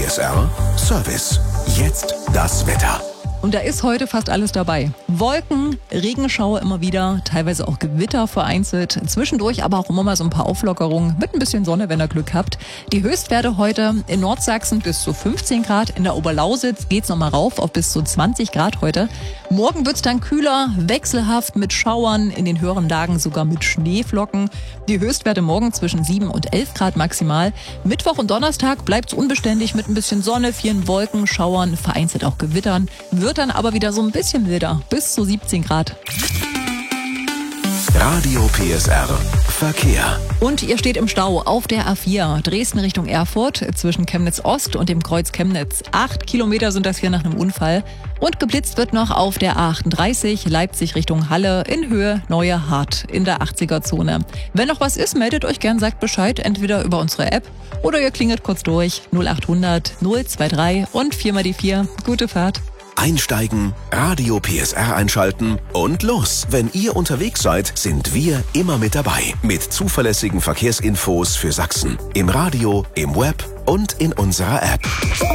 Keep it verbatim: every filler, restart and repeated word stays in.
S R Service. Jetzt das Wetter. Und da ist heute fast alles dabei. Wolken, Regenschauer immer wieder, teilweise auch Gewitter vereinzelt. Zwischendurch aber auch immer mal so ein paar Auflockerungen mit ein bisschen Sonne, wenn ihr Glück habt. Die Höchstwerte heute in Nordsachsen bis zu fünfzehn Grad. In der Oberlausitz geht's nochmal rauf auf bis zu zwanzig Grad heute. Morgen wird's dann kühler, wechselhaft mit Schauern, in den höheren Lagen sogar mit Schneeflocken. Die Höchstwerte morgen zwischen sieben und elf Grad maximal. Mittwoch und Donnerstag bleibt's unbeständig mit ein bisschen Sonne, vielen Wolken, Schauern, vereinzelt auch Gewittern. Wird dann aber wieder so ein bisschen wilder, bis zu siebzehn Grad. Radio P S R Verkehr. Und ihr steht im Stau auf der A vier, Dresden Richtung Erfurt, zwischen Chemnitz Ost und dem Kreuz Chemnitz. Acht Kilometer sind das hier nach einem Unfall. Und geblitzt wird noch auf der A achtunddreißig, Leipzig Richtung Halle, in Höhe Neue Hart, in der achtziger-Zone. Wenn noch was ist, meldet euch gern, sagt Bescheid, entweder über unsere App oder ihr klingelt kurz durch. null achthundert null drei zwei und vier mal die vier. Gute Fahrt. Einsteigen, Radio P S R einschalten und los. Wenn ihr unterwegs seid, sind wir immer mit dabei. Mit zuverlässigen Verkehrsinfos für Sachsen. Im Radio, im Web und in unserer App.